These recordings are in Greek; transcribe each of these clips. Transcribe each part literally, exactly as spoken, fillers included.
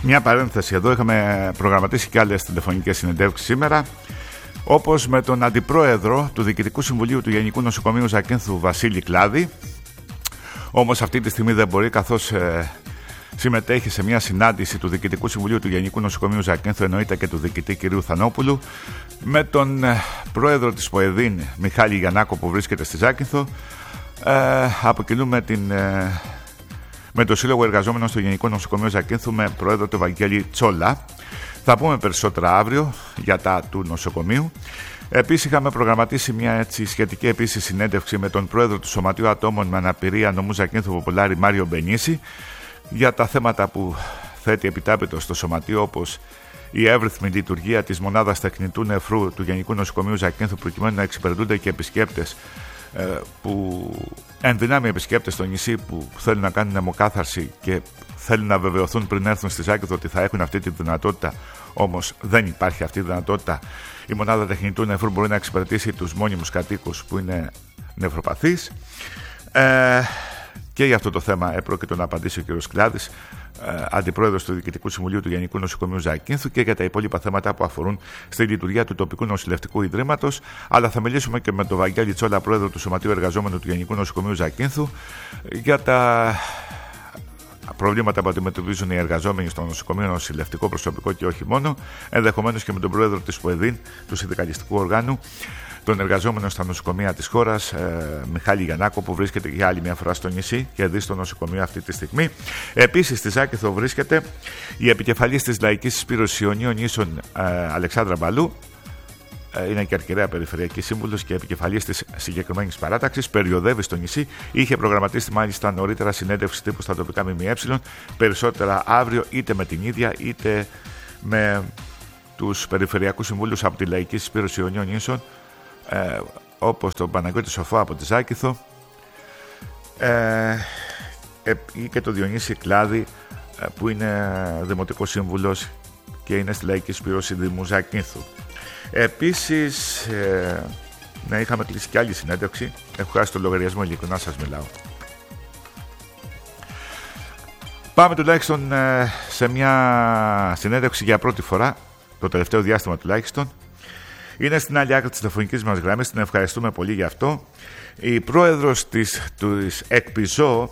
Μια παρένθεση εδώ, είχαμε προγραμματίσει και άλλες τηλεφωνικές συνεντεύξεις σήμερα, όπως με τον Αντιπρόεδρο του Διοικητικού Συμβουλίου του Γενικού Νοσοκομείου Ζακίνθου, Βασίλη Κλάδη. Όμως αυτή τη στιγμή δεν μπορεί, καθώς ε, συμμετέχει σε μια συνάντηση του Διοικητικού Συμβουλίου του Γενικού Νοσοκομείου Ζακίνθου, εννοείται και του διοικητή κ. Θανόπουλου, με τον ε, πρόεδρο της ΠΟΕΔΗΝ, Μιχάλη Γιαννάκο, που βρίσκεται στη Ζάκυνθο. Ε, από κοινού με, την, ε, με το Σύλλογο Εργαζόμενων στο Γενικό Νοσοκομείο Ζακίνθου, με πρόεδρο του Βαγγέλη Τσόλα. Θα πούμε περισσότερα αύριο για τα του νοσοκομείου. Επίσης, είχαμε προγραμματίσει μια έτσι, σχετική επίσης συνέντευξη με τον πρόεδρο του Σωματείου Ατόμων με Αναπηρία Νομού Ζακίνθου Ποπολάρη, Μάριο Μπενίση, για τα θέματα που θέτει επιτάπητο στο Σωματείο, όπως η εύρυθμη λειτουργία της μονάδας τεχνητού νεφρού του Γενικού Νοσοκομείου Ζακίνθου, προκειμένου να εξυπηρετούνται και επισκέπτες ε, που ενδυνάμει επισκέπτες στο νησί που θέλουν να κάνουν αιμοκάθαρση και θέλουν να βεβαιωθούν πριν έρθουν στη Ζάκυνθο ότι θα έχουν αυτή τη δυνατότητα. Όμως δεν υπάρχει αυτή η δυνατότητα. Η μονάδα τεχνητού νεφρού μπορεί να εξυπηρετήσει τους μόνιμους κατοίκους που είναι νευροπαθείς. Ε, και για αυτό το θέμα επρόκειτο να απαντήσει ο κ. Κλάδης, ε, Αντιπρόεδρος του Διοικητικού Συμβουλίου του Γενικού Νοσοκομείου Ζακίνθου, και για τα υπόλοιπα θέματα που αφορούν στη λειτουργία του τοπικού νοσηλευτικού ιδρύματος. Αλλά θα μιλήσουμε και με τον Βαγγέλη Τσόλα, Πρόεδρο του Σωματείου Εργαζόμενου του Γενικού Νοσοκομείου Ζακίνθου, για τα προβλήματα που αντιμετωπίζουν οι εργαζόμενοι στο νοσοκομείο, νοσηλευτικό προσωπικό και όχι μόνο, ενδεχομένως και με τον πρόεδρο της ΠΟΕΔΗΝ, του συνδικαλιστικού οργάνου των εργαζόμενων στα νοσοκομεία της χώρας, ε, Μιχάλη Γιαννάκο, που βρίσκεται για άλλη μια φορά στο νησί και δει στο νοσοκομείο αυτή τη στιγμή. Επίσης, στη Ζάκυνθο βρίσκεται η επικεφαλής της Λαϊκής Συσπήρωσης Ιωνίων Νήσων, ε, Αλεξάνδρα Μπαλού. Είναι και αρκετά περιφερειακή σύμβουλος και επικεφαλής της συγκεκριμένης παράταξης. Περιοδεύει στο νησί. Είχε προγραμματίσει μάλιστα νωρίτερα συνέντευξη τύπου στα τοπικά ΜΜΕ. Περισσότερα αύριο, είτε με την ίδια είτε με τους περιφερειακούς συμβούλους από τη Λαϊκή Συσπήρωση Ιωνίων Νήσων, ε, όπως τον Παναγιώτη Σοφό από τη Ζάκυνθο, ε, ε, ή και τον Διονύση Κλάδη, ε, που είναι δημοτικός σύμβουλος και είναι στη Λαϊκή Συσπήρωση Δήμου Ζακίνθου. Επίσης, ε, ναι, είχαμε κλείσει και άλλη συνέντευξη. Έχω χάσει το λογαριασμό, ειλικρινά σας μιλάω. Πάμε τουλάχιστον ε, σε μια συνέντευξη για πρώτη φορά, το τελευταίο διάστημα τουλάχιστον. Είναι στην άλλη άκρη της τηλεφωνικής μας γραμμής, την ευχαριστούμε πολύ γι' αυτό. Η πρόεδρος της, της ΕΚΠΙΖΟ,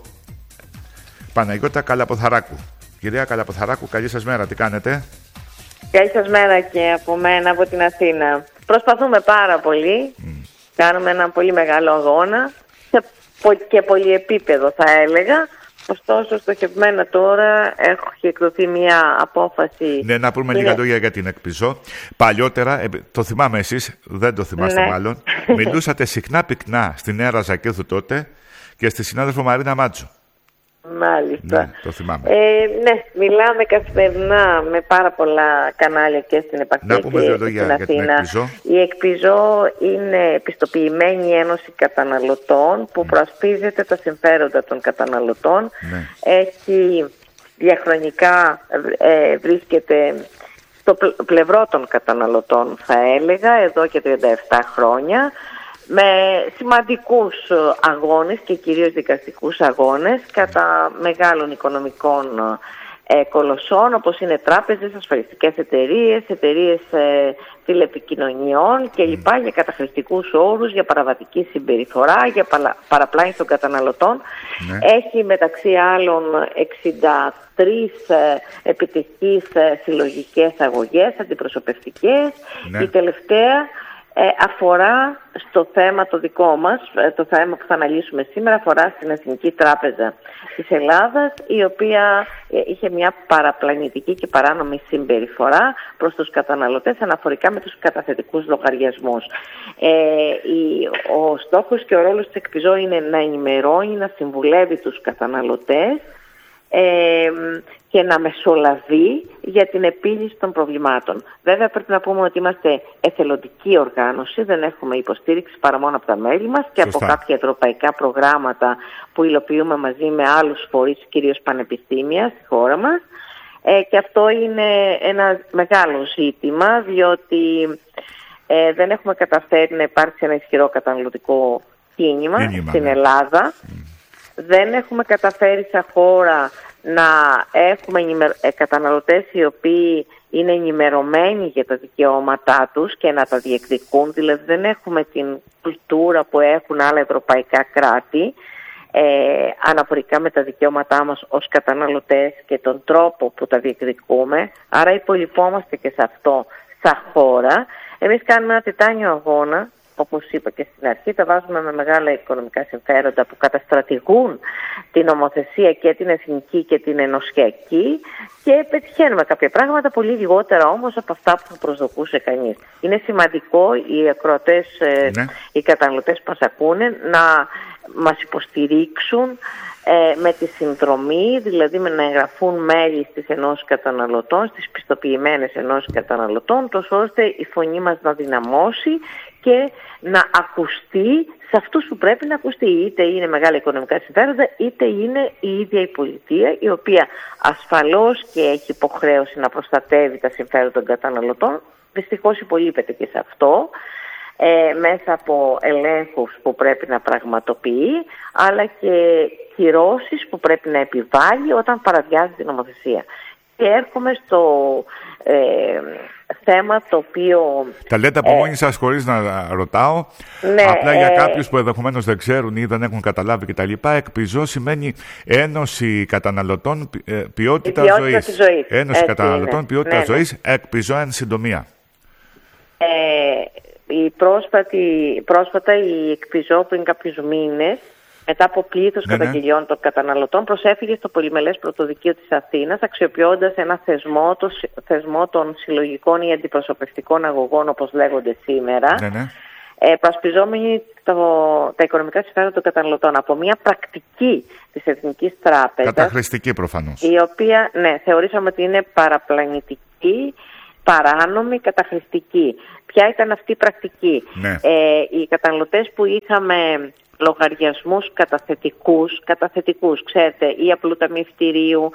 Παναγιώτα Καλαποθαράκου. Κυρία Καλαποθαράκου, καλή σας μέρα, τι κάνετε? Καλή σας μέρα και από μένα, από την Αθήνα. Προσπαθούμε πάρα πολύ. Mm. Κάνουμε ένα πολύ μεγάλο αγώνα σε και πολυεπίπεδο, θα έλεγα. Ωστόσο, στοχευμένα τώρα έχει εκδοθεί μια απόφαση. Ναι, να πούμε είναι... λίγα λόγια για την ΕΚΠΙΖΟ. Παλιότερα, το θυμάμαι εσείς, δεν το θυμάστε ναι. μάλλον, μιλούσατε συχνά πυκνά στην Νέα Ζακίνθου τότε και στη συνάδελφο Μαρίνα Μάτσο. Μάλιστα. Ναι, το θυμάμαι. Ε, ναι, μιλάμε καθημερινά με πάρα πολλά κανάλια και στην επαρχία και στην Αθήνα. Η ΕΚΠΙΖΟ είναι επιστοποιημένη ένωση καταναλωτών που mm. προασπίζεται τα συμφέροντα των καταναλωτών. Ναι. Έχει διαχρονικά ε, βρίσκεται στο πλευρό των καταναλωτών, θα έλεγα, εδώ και τριάντα επτά χρόνια. Με σημαντικούς αγώνες και κυρίως δικαστικούς αγώνες κατά μεγάλων οικονομικών ε, κολοσσών, όπως είναι τράπεζες, ασφαλιστικές εταιρείες, εταιρείες ε, τηλεπικοινωνιών κλπ. Mm. Για καταχρηστικούς όρους, για παραβατική συμπεριφορά, για παρα, παραπλάνηση των καταναλωτών. Mm. Έχει μεταξύ άλλων εξήντα τρεις ε, επιτυχείς ε, συλλογικές αγωγές, αντιπροσωπευτικές. Mm. Η τελευταία Ε, αφορά στο θέμα το δικό μας, ε, το θέμα που θα αναλύσουμε σήμερα, αφορά στην Εθνική Τράπεζα της Ελλάδας, η οποία ε, είχε μια παραπλανητική και παράνομη συμπεριφορά προς τους καταναλωτές αναφορικά με τους καταθετικούς λογαριασμούς. Ε, η, ο στόχος και ο ρόλος της ΕΚΠΙΖΟ είναι να ενημερώνει, να συμβουλεύει τους καταναλωτές Ε, και να μεσολαβεί για την επίλυση των προβλημάτων. Βέβαια πρέπει να πούμε ότι είμαστε εθελοντική οργάνωση, δεν έχουμε υποστήριξη παρά μόνο από τα μέλη μας και Σωστά. από κάποια ευρωπαϊκά προγράμματα που υλοποιούμε μαζί με άλλους φορείς, κυρίως πανεπιστήμια στη χώρα μας. Ε, και αυτό είναι ένα μεγάλο ζήτημα, διότι ε, δεν έχουμε καταφέρει να υπάρξει ένα ισχυρό καταναλωτικό κίνημα, κίνημα στην ναι. Ελλάδα. Mm. Δεν έχουμε καταφέρει σαν χώρα να έχουμε καταναλωτές οι οποίοι είναι ενημερωμένοι για τα δικαιώματά τους και να τα διεκδικούν. Δηλαδή δεν έχουμε την κουλτούρα που έχουν άλλα ευρωπαϊκά κράτη ε, αναφορικά με τα δικαιώματά μας ως καταναλωτές και τον τρόπο που τα διεκδικούμε. Άρα υπολοιπόμαστε και σε αυτό σαν χώρα. Εμείς κάνουμε ένα τιτάνιο αγώνα, όπως είπα και στην αρχή, τα βάζουμε με μεγάλα οικονομικά συμφέροντα που καταστρατηγούν την νομοθεσία και την εθνική και την ενωσιακή και πετυχαίνουμε κάποια πράγματα, πολύ λιγότερα όμως από αυτά που θα προσδοκούσε κανείς. Είναι σημαντικό οι ακροατές, ναι. οι καταναλωτές που μας ακούνε να μας υποστηρίξουν ε, με τη συνδρομή, δηλαδή με να εγγραφούν μέλη στις ενώσεις καταναλωτών, στις πιστοποιημένες ενώσεις καταναλωτών, τόσο ώστε η φωνή μας να δυναμώσει και να ακουστεί σε αυτούς που πρέπει να ακουστεί. Είτε είναι μεγάλα οικονομικά συμφέροντα, είτε είναι η ίδια η πολιτεία, η οποία ασφαλώς και έχει υποχρέωση να προστατεύει τα συμφέροντα των καταναλωτών. Δυστυχώς υπολείπεται και σε αυτό, ε, μέσα από ελέγχους που πρέπει να πραγματοποιεί, αλλά και κυρώσεις που πρέπει να επιβάλλει όταν παραβιάζει την νομοθεσία. Και έρχομαι στο ε, θέμα το οποίο... Τα λέτε από ε, μόνοι σας χωρίς να ρωτάω. Ναι, Απλά ε, για κάποιους που ενδεχομένως δεν ξέρουν ή δεν έχουν καταλάβει κτλ. Εκπιζώ σημαίνει Ένωση Καταναλωτών Ποιότητα, ποιότητα Ζωής. ζωής. Ένωση Έτσι Καταναλωτών είναι. Ποιότητα ναι, Ζωής. Ναι. Εκπιζώ εν συντομία. Ε, η πρόσφατη, πρόσφατα η Εκπιζώ πριν κάποιους μήνες, μετά από πλήθος ναι, καταγγελιών ναι. των καταναλωτών, προσέφυγε στο Πολυμελές Πρωτοδικείο της Αθήνας, αξιοποιώντας ένα θεσμό, το θεσμό των συλλογικών ή αντιπροσωπευτικών αγωγών, όπως λέγονται σήμερα, ναι, ναι. Ε, προασπιζόμενοι το, τα οικονομικά συμφέροντα των καταναλωτών από μια πρακτική της Εθνικής Τράπεζας. Καταχρηστική προφανώς. Η οποία, ναι, θεωρήσαμε ότι είναι παραπλανητική, παράνομη, καταχρηστική. Ποια ήταν αυτή η πρακτική? Ναι. Ε, οι καταναλωτές που είχαμε λογαριασμούς καταθετικούς, καταθετικούς, ξέρετε, ή απλού ταμιευτηρίου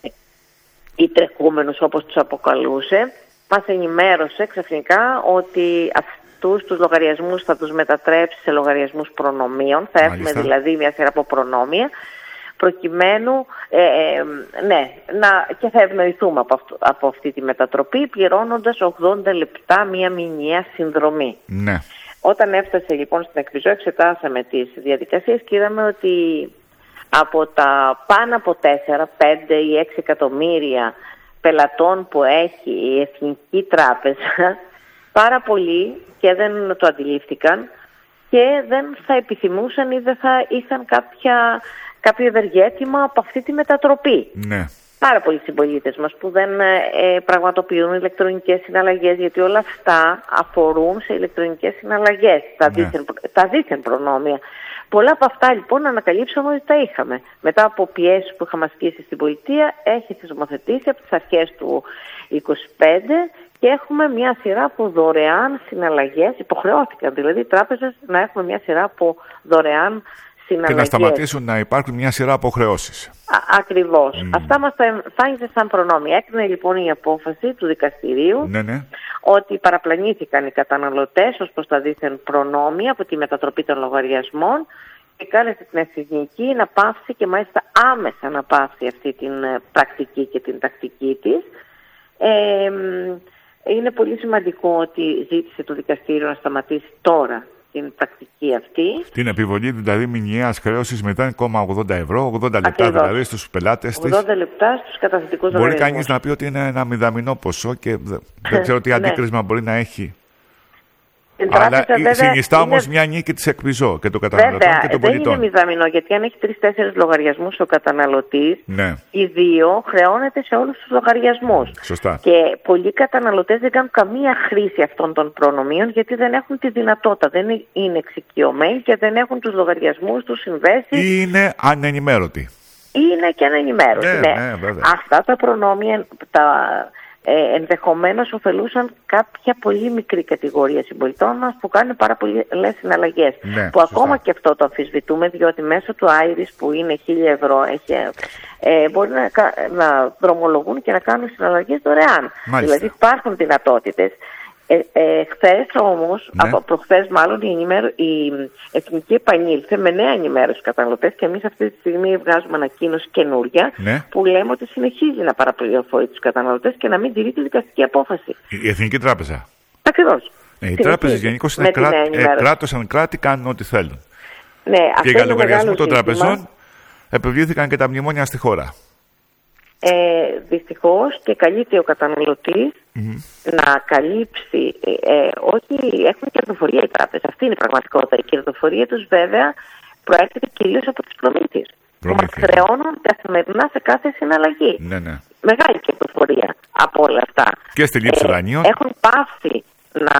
ή τρεχούμενους όπως τους αποκαλούσε, μας ενημέρωσε ξαφνικά ότι αυτούς τους λογαριασμούς θα τους μετατρέψει σε λογαριασμούς προνομίων. Θα έχουμε Μάλιστα. δηλαδή μια σειρά από προνόμια, προκειμένου ε, ε, ναι, να, και θα ευνοηθούμε από, αυτό, από αυτή τη μετατροπή, πληρώνοντας ογδόντα λεπτά μια μηνιαία συνδρομή. Ναι. Όταν έφτασε λοιπόν στην Εκπιζώ, εξετάσαμε τις διαδικασίες και είδαμε ότι από τα πάνω από τέσσερα, πέντε ή έξι εκατομμύρια πελατών που έχει η Εθνική Τράπεζα, πάρα πολλοί και δεν το αντιλήφθηκαν και δεν θα επιθυμούσαν ή δεν θα είχαν κάποια, κάποιο ευεργέτημα από αυτή τη μετατροπή. Ναι. Πάρα πολλοί συμπολίτες μας που δεν ε, πραγματοποιούν ηλεκτρονικές συναλλαγές, γιατί όλα αυτά αφορούν σε ηλεκτρονικές συναλλαγές, τα, ναι. δίθεν, τα δίθεν προνόμια. Πολλά από αυτά λοιπόν ανακαλύψαμε ότι τα είχαμε. Μετά από πιέσεις που είχαμε ασκήσει στην πολιτεία, έχει θεσμοθετήσει από τις αρχές του είκοσι πέντε και έχουμε μια σειρά από δωρεάν συναλλαγές. Υποχρεώθηκαν δηλαδή οι τράπεζες να έχουμε μια σειρά από δωρεάν συναλλαγές. Και να σταματήσουν να υπάρχουν μια σειρά αποχρεώσεις. Ακριβώς. Mm. Αυτά μας τα εμφάνιζε σαν προνόμια. Έκρινε λοιπόν η απόφαση του δικαστηρίου ναι, ναι. ότι παραπλανήθηκαν οι καταναλωτές ως προς τα δίθεν προνόμια από τη μετατροπή των λογαριασμών και κάλεσε την Εθνική να πάυσει και μάλιστα άμεσα να πάυσει αυτή την πρακτική και την τακτική της. Ε, είναι πολύ σημαντικό ότι ζήτησε το δικαστήριο να σταματήσει τώρα την πρακτική αυτή. Την επιβολή δηλαδή μηνιαίας χρέωσης με μηδέν κόμμα ογδόντα ευρώ, ογδόντα λεπτά Ακριβώς. δηλαδή στους πελάτες της. ογδόντα λεπτά στους καταθετικούς λογαριασμούς. Μπορεί κανείς να πει ότι είναι ένα μηδαμινό ποσό και δεν ξέρω τι αντίκρισμα μπορεί να έχει. Αλλά συνιστά όμως είναι... μια νίκη της Εκπιζώ και των καταναλωτών βέβαια, και των πολιτών. Δεν είναι μηδαμινό, γιατί αν έχει τρεις-τέσσερις λογαριασμούς ο καταναλωτής, ναι. οι δύο χρεώνεται σε όλους τους λογαριασμούς. Σωστά. Και πολλοί καταναλωτές δεν κάνουν καμία χρήση αυτών των προνομίων, γιατί δεν έχουν τη δυνατότητα, δεν είναι εξοικειωμένοι και δεν έχουν τους λογαριασμούς τους συνδέσει. Ή είναι ανενημέρωτοι. Ή είναι και ανενημέρωτοι. Ναι, ναι. Ναι, Αυτά τα προνόμια, τα... Ε, ενδεχομένως ωφελούσαν κάποια πολύ μικρή κατηγορία συμπολιτών μας που κάνουν πάρα πολλές συναλλαγές. Ναι, που σωστά. ακόμα και αυτό το αμφισβητούμε, διότι μέσω του Άιρις που είναι χίλια ευρώ έχει, ε, μπορεί να, να δρομολογούν και να κάνουν συναλλαγές δωρεάν. Μάλιστα. Δηλαδή υπάρχουν δυνατότητες. Ε, ε, χθες όμως, ναι. από προχθές μάλλον, η, ενημέρω, η Εθνική επανήλθε με νέα ενημέρωση στους καταναλωτές και εμείς αυτή τη στιγμή βγάζουμε ανακοίνωση καινούρια, ναι. που λέμε ότι συνεχίζει να παραπληροφορεί τους καταναλωτές και να μην τηρεί τη δικαστική απόφαση. Η Εθνική Τράπεζα. Ακριβώς. Ε, οι τράπεζες γενικώς είναι κρά... ε, κράτος αν κράτη, κάνουν ό,τι θέλουν. Ναι, και για λογαριασμό των τραπεζών επιβλήθηκαν και τα μνημόνια στη χώρα. Ε, δυστυχώς και καλείται ο καταναλωτής mm-hmm. να καλύψει, ε, όχι έχουν κερδοφορία οι τράπεζες, αυτή είναι η πραγματικότητα. Η κερδοφορία τους βέβαια προέρχεται κυρίως από τις προμήθειες που μας χρεώνουν καθημερινά σε κάθε συναλλαγή. Ναι, ναι. Μεγάλη κερδοφορία από όλα αυτά. Και στη λήψη ε, δανείων. Έχουν πάυσει να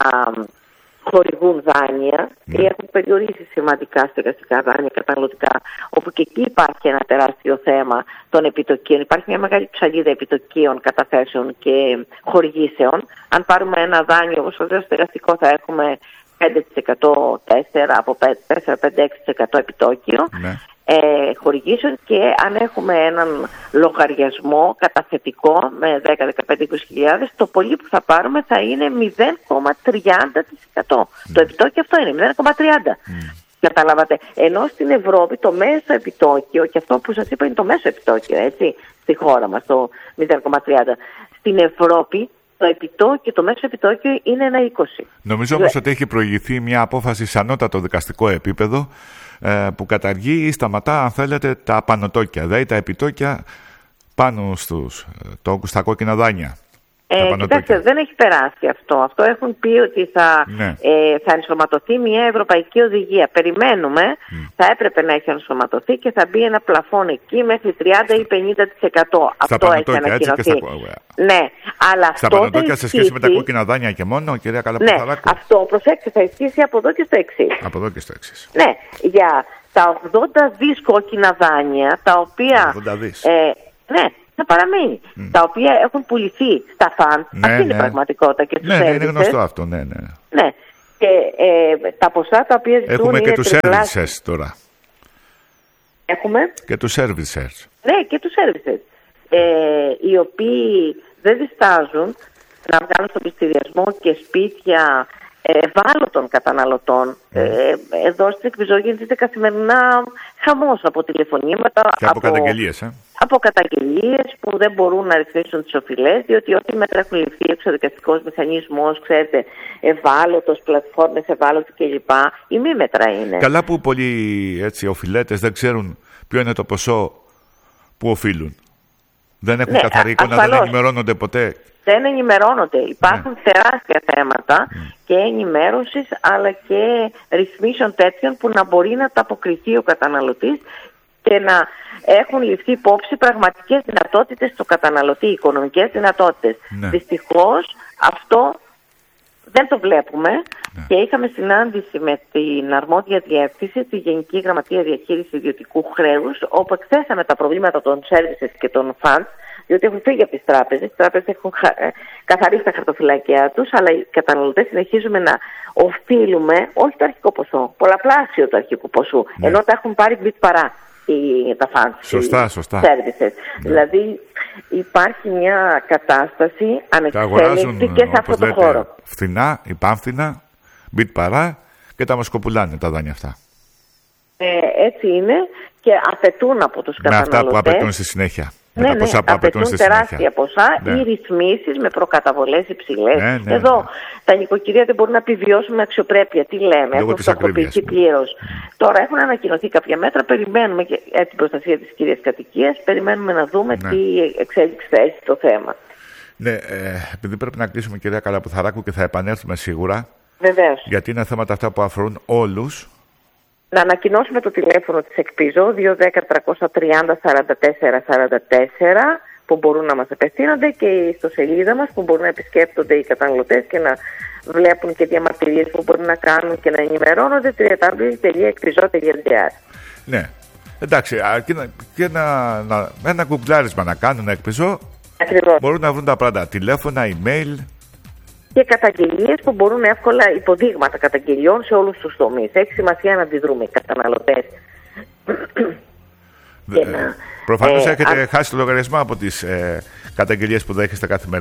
χορηγούν δάνεια mm. ή έχουν περιορίσει σημαντικά στεγαστικά δάνεια καταναλωτικά, όπου και εκεί υπάρχει ένα τεράστιο θέμα των επιτοκίων. Υπάρχει μια μεγάλη ψαλίδα επιτοκίων, καταθέσεων και χορηγήσεων. Αν πάρουμε ένα δάνειο, όπως το στεγαστικό, θα έχουμε πέντε τοις εκατό, τέσσερα από τέσσερα πέντε έξι τοις εκατό επιτόκιο. Mm. Ε, χορηγήσεων, και αν έχουμε έναν λογαριασμό καταθετικό με δέκα, δεκαπέντε, είκοσι χιλιάδες, το πολύ που θα πάρουμε θα είναι μηδέν κόμμα τριάντα τοις εκατό. Mm. Το επιτόκιο αυτό είναι μηδέν κόμμα τριάντα τοις εκατό. Mm. Καταλάβατε. Ενώ στην Ευρώπη το μέσο επιτόκιο, και αυτό που σας είπα είναι το μέσο επιτόκιο, έτσι, στη χώρα μας, το μηδέν κόμμα τριάντα. Στην Ευρώπη το επιτόκιο, το μέσο επιτόκιο είναι ένα είκοσι. Νομίζω όμως ότι έχει προηγηθεί μια απόφαση σε ανώτατο δικαστικό επίπεδο που καταργεί ή σταματά, αν θέλετε, τα πανωτόκια, δηλαδή τα επιτόκια πάνω στους, το, στα κόκκινα δάνεια. Ε, κοιτάξτε, δεν έχει περάσει αυτό. Αυτό έχουν πει ότι θα, ναι. ε, θα ενσωματωθεί μια ευρωπαϊκή οδηγία. Περιμένουμε, mm. θα έπρεπε να έχει ενσωματωθεί και θα μπει ένα πλαφόν εκεί μέχρι τριάντα ή πενήντα τοις εκατό. Στα αυτό έχει ανακοινωθεί. Στα... Ναι, αλλά στα αυτό πανωτόκια σε σχέση με τα κόκκινα δάνεια και μόνο, κυρία Καλαποθαράκου. Ναι, αυτό, προσέξτε, θα ισχύσει από εδώ και στο εξής. Από εδώ και στο εξής. Ναι, για τα ογδόντα δις κόκκινα δάνεια, τα οποία... ογδόντα δις. Ε, ναι, θα παραμείνει. Mm. Τα οποία έχουν πουληθεί στα φαντ. Ναι, αυτή ναι. είναι η πραγματικότητα. Και ναι, ναι, είναι γνωστό αυτό. Ναι, ναι. ναι. Και ε, τα ποσά τα οποία ζητούν. Έχουμε είναι και τους services τώρα. Έχουμε. Και τους services. Ναι, και τους services. Ε, οι οποίοι δεν διστάζουν να βγάλουν στον πληστηριασμό και σπίτια ευάλωτων καταναλωτών. Mm. Ε, εδώ στην Εκπιζό γίνεται καθημερινά χαμός από τηλεφωνήματα, και από, από καταγγελίες, ε? από καταγγελίες που δεν μπορούν να ρυθμίσουν τις οφειλές, διότι ό,τι μέτρα έχουν ληφθεί, εξοδικαστικός μηχανισμός, ξέρετε, ευάλωτος, πλατφόρμες ευάλωτες κλπ. Οι μη μέτρα είναι. Καλά που πολλοί έτσι, οφειλέτες δεν ξέρουν ποιο είναι το ποσό που οφείλουν. Δεν έχουν ναι, καθαρή εικόνα, δεν ενημερώνονται ποτέ. Δεν ενημερώνονται. Υπάρχουν ναι. τεράστια θέματα mm. και ενημέρωσης αλλά και ρυθμίσεων τέτοιων που να μπορεί να τα αποκριθεί ο καταναλωτής και να έχουν ληφθεί υπόψη πραγματικές δυνατότητες του καταναλωτή, οικονομικές δυνατότητες. Ναι. Δυστυχώς αυτό δεν το βλέπουμε ναι. και είχαμε συνάντηση με την αρμόδια διεύθυνση, τη Γενική Γραμματεία Διαχείρισης Ιδιωτικού Χρέους, όπου εκθέσαμε τα προβλήματα των services και των funds, διότι έχουν φύγει από τις τράπεζες. Οι τράπεζες έχουν καθαρίσει τα χαρτοφυλάκια τους, αλλά οι καταναλωτές συνεχίζουμε να οφείλουμε, όχι το αρχικό ποσό, πολλαπλάσιο του αρχικού ποσού, ναι. ενώ τα έχουν πάρει μπιτ παρά οι, τα funds, σωστά, οι σωστά. services. Ναι. Δηλαδή υπάρχει μια κατάσταση ανεξέλεγκτη και σε αυτό το χώρο. Φθηνά, υπάμφθηνα, μπιτ παρά και τα μασκοπουλάνε τα δάνεια αυτά. Ε, έτσι είναι και απαιτούν από τους με καταναλωτές. Με αυτά που απαιτούν στη συνέχεια. Ναι, ναι, απαιτούν τεράστια ποσά ναι. ή ρυθμίσεις με προκαταβολές υψηλές. Ναι, ναι, Εδώ ναι. τα νοικοκυριά δεν μπορούν να επιβιώσουν με αξιοπρέπεια. Τι λέμε, έχουν φτωχοποιηθεί πλήρως. Mm. Τώρα έχουν ανακοινωθεί κάποια μέτρα, περιμένουμε και για την προστασία της κυρίας κατοικίας, περιμένουμε να δούμε ναι. τι εξέλιξη θα έχει το θέμα. Ναι, ε, επειδή πρέπει να κλείσουμε, κυρία Καλαποθαράκου, και θα επανέλθουμε σίγουρα. Βεβαίως. Γιατί είναι θέματα αυτά που αφορούν όλους. Να ανακοινώσουμε το τηλέφωνο της Εκπιζό δύο ένα μηδέν τρία τρία μηδέν σαράντα τέσσερα σαράντα τέσσερα που μπορούν να μας απευθύνονται και η ιστοσελίδα μας που μπορούν να επισκέπτονται οι καταναλωτές και να βλέπουν και διαμαρτυρίες που μπορούν να κάνουν και να ενημερώνονται double-u double-u double-u τελεία εκπιζό τελεία τζι άρ. Ναι, εντάξει, και, να, και ένα, να, ένα γκουγκλάρισμα να κάνουν Εκπιζό. Ακριβώς. Μπορούν να βρουν τα πράγματα, τηλέφωνα, email. Και καταγγελίες που μπορούν εύκολα, υποδείγματα καταγγελιών σε όλους τους τομείς. Έχει σημασία να αντιδρούμε οι καταναλωτές. Ε, να, προφανώς ε, έχετε αν... χάσει το λογαριασμό από τις ε, καταγγελίες που δέχεστε καθημερινά.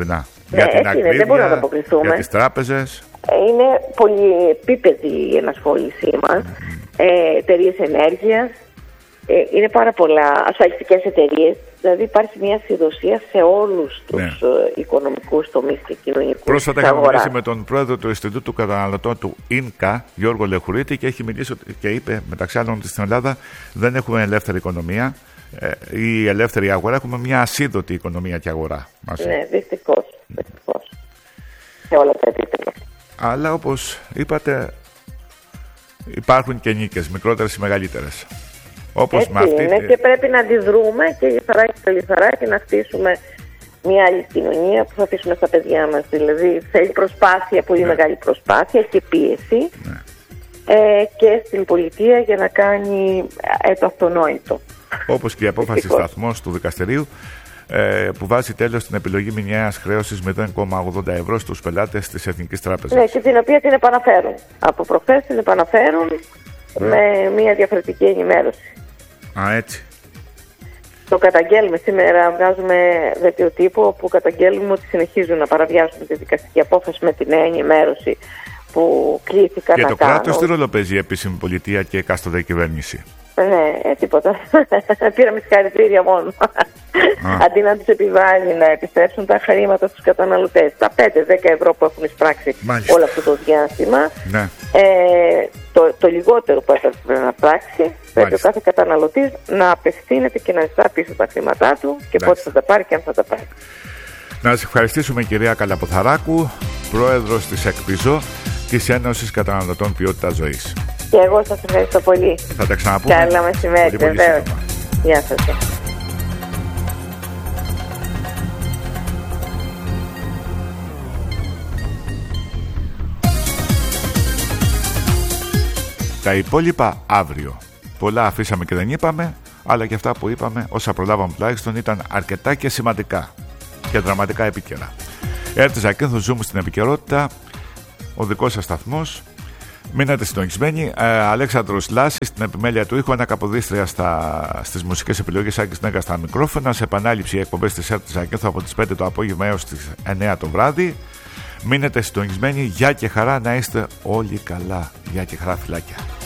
Ναι, για την ακρίβεια, δεν μπορούμε να αποκριθούμε. Για τις τράπεζες. Είναι πολυεπίπεδη η ενασχόλησή μας. Mm. Ε, εταιρείες ενέργειας. Ε, είναι πάρα πολλά ασφαλιστικές εταιρείες. Δηλαδή υπάρχει μια ασυδοσία σε όλους τους ναι. οικονομικούς τομείς και κοινωνικούς. Πρόσφατα είχαμε μιλήσει με τον πρόεδρο του Ινστιτούτου Καταναλωτών του ΙΝΚΑ, Γιώργο Λεχουρίτη, και έχει μιλήσει και είπε μεταξύ άλλων ότι στην Ελλάδα δεν έχουμε ελεύθερη οικονομία ή ελεύθερη αγορά, έχουμε μια ασίδωτη οικονομία και αγορά. Μαζί. Ναι, δυστυχώς, δυστυχώς. Σε όλα τα επίπεδα. Αλλά όπως είπατε, υπάρχουν και νίκες, μικρότερες ή μεγαλύτερες. Όπως έτσι αυτή... είναι και πρέπει να αντιδρούμε και λιθαράκι στο λιθαράκι να χτίσουμε μια άλλη κοινωνία που θα αφήσουμε στα παιδιά μας. Δηλαδή θέλει προσπάθεια, πολύ ναι. μεγάλη προσπάθεια και πίεση ναι. ε, και στην πολιτεία για να κάνει ε, το αυτονόητο. Όπως και η απόφαση σταθμός του δικαστηρίου ε, που βάζει τέλος στην επιλογή μηνιαίας χρέωσης μηδέν κόμμα ογδόντα ευρώ στους πελάτες της Εθνικής Τράπεζας. Ναι, και την οποία την επαναφέρουν. Από προχθές την επαναφέρουν ναι. με μια διαφορετική ενημέρωση. Α, έτσι. Το καταγγέλουμε σήμερα, βγάζουμε δελτίο τύπου που καταγγέλνουμε ότι συνεχίζουν να παραβιάζουν τη δικαστική απόφαση με τη νέα ενημέρωση που κλήθηκαν και να το κάνουν. Και το κράτος τι ρόλο παίζει η επίσημη πολιτεία και εκάστοτε κυβέρνηση? Ναι, ε, τίποτα. Πήραμε συγχαρητήρια μόνο. Αντί να τους επιβάλλει να επιστρέψουν τα χρήματα στους καταναλωτές, τα πέντε με δέκα ευρώ που έχουν εισπράξει όλο αυτό το διάστημα, ναι. ε, το, το λιγότερο που έπρεπε να πράξει, πρέπει ο κάθε καταναλωτής να απευθύνεται και να ζητά πίσω τα χρήματά του και πότε θα τα πάρει και αν θα τα πάρει. Να σας ευχαριστήσουμε, κυρία Καλαποθαράκου, πρόεδρος της ΕΚΠΙΖΟ, της Ένωσης Καταναλωτών Ποιότητας Ζωής. Και εγώ σας ευχαριστώ πολύ. Θα τα ξαναπούμε. Καλά μεσημέρι, βεβαίως. Γεια σας. Τα υπόλοιπα αύριο. Πολλά αφήσαμε και δεν είπαμε, αλλά και αυτά που είπαμε, όσα προλάβαμε τουλάχιστον, ήταν αρκετά και σημαντικά και δραματικά επίκαιρα. Έρτε Ζακένθου, ζούμε στην επικαιρότητα, ο δικός σας σταθμός. Μείνατε συντονισμένοι. Ε, Αλέξανδρος Λάσης στην επιμέλεια του ήχου, ανακαποδίστρια στα, στις μουσικές επιλογές, Άκης Νέγκα στα μικρόφωνα. Σε επανάληψη οι εκπομπές της Έρτε Ζακένθου από τις πέντε το απόγευμα έως τις εννέα το βράδυ. Μείνετε συντονισμένοι. Γεια και χαρά, να είστε όλοι καλά. Γεια και χαρά, φιλάκια.